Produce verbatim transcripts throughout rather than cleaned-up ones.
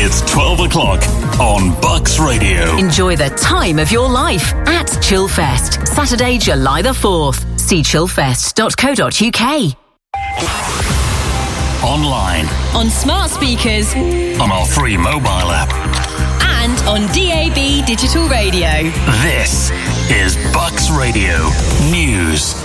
It's twelve o'clock on Bucks Radio. Enjoy the time of your life at Chillfest, Saturday, July the fourth. See chillfest dot co dot uk. Online. On smart speakers. On our free mobile app. And on D A B digital radio. This is Bucks Radio News.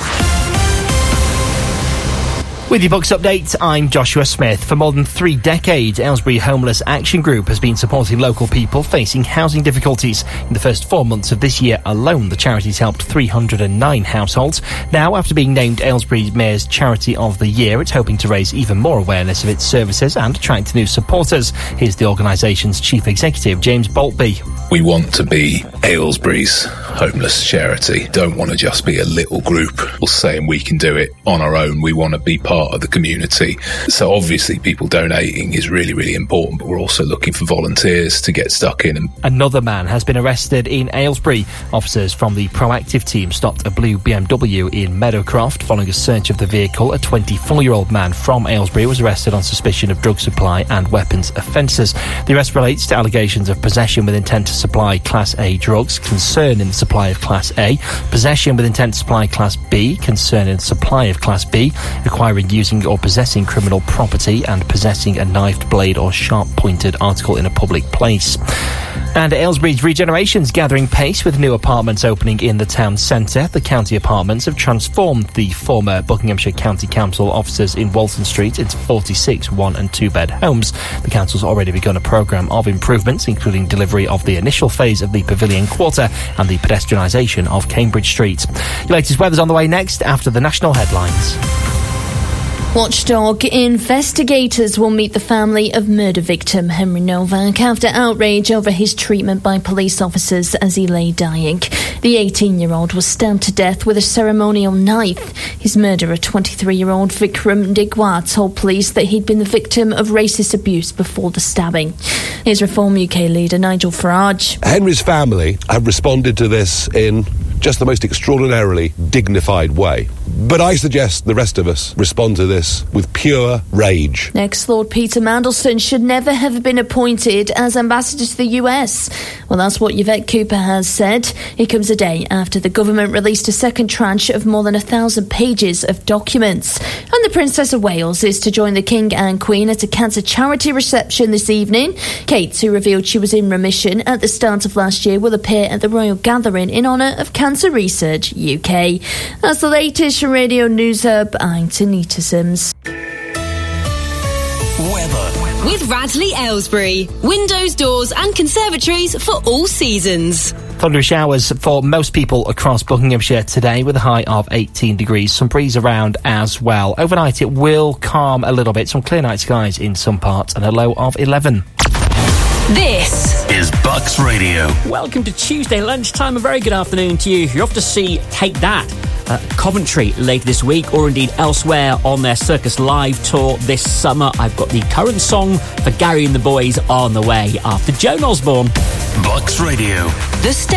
With your Bucks update, I'm Joshua Smith. For more than three decades, Aylesbury Homeless Action Group has been supporting local people facing housing difficulties. In the first four months of this year alone, the charity's helped three hundred nine households. Now, after being named Aylesbury Mayor's Charity of the Year, it's hoping to raise even more awareness of its services and attract new supporters. Here's the organisation's Chief Executive, James Boltby. We want to be Aylesbury's homeless charity. Don't want to just be a little group saying we can do it on our own. We want to be part of the community. So obviously people donating is really, really important, but we're also looking for volunteers to get stuck in. And another man has been arrested in Aylesbury. Officers from the Proactive team stopped a blue B M W in Meadowcroft following a search of the vehicle. A twenty-four-year-old man from Aylesbury was arrested on suspicion of drug supply and weapons offences. The arrest relates to allegations of possession with intent to supply Class A drugs, concern in the supply of Class A, possession with intent to supply Class B, concern in the supply of Class B, acquiring, using or possessing criminal property, and possessing a knifed blade or sharp-pointed article in a public place. And Aylesbury's regeneration's gathering pace with new apartments opening in the town centre. The county apartments have transformed the former Buckinghamshire County Council offices in Walton Street into forty-six one and two bed homes. The council's already begun a programme of improvements, including delivery of the initial phase of the Pavilion Quarter and the pedestrianisation of Cambridge Street. Your latest weather's on the way next after the national headlines. Watchdog investigators will meet the family of murder victim Henry Novak after outrage over his treatment by police officers as he lay dying. The eighteen-year-old was stabbed to death with a ceremonial knife. His murderer, twenty-three-year-old Vikram Digwa, told police that he'd been the victim of racist abuse before the stabbing. Here's Reform U K leader Nigel Farage. Henry's family have responded to this in just the most extraordinarily dignified way. But I suggest the rest of us respond to this with pure rage. Next, Lord Peter Mandelson should never have been appointed as ambassador to the U S. Well, that's what Yvette Cooper has said. It comes a day after the government released a second tranche of more than a thousand pages of documents. And the Princess of Wales is to join the King and Queen at a cancer charity reception this evening. Kate, who revealed she was in remission at the start of last year, will appear at the Royal Gathering in honour of Cancer Research U K. That's the latest from Radio News Hub. I'm Tanita Sims. Weather. With Radley Aylesbury. Windows, doors and conservatories for all seasons. Thundery showers for most people across Buckinghamshire today with a high of eighteen degrees. Some breeze around as well. Overnight it will calm a little bit. Some clear night skies in some parts and a low of eleven. This is Bucks Radio. Welcome to Tuesday lunchtime. A very good afternoon to you. You're off to see Take That at Coventry later this week, or indeed elsewhere on their Circus Live tour this summer. I've got the current song for Gary and the Boys on the way after Joan Osborne. Bucks Radio. The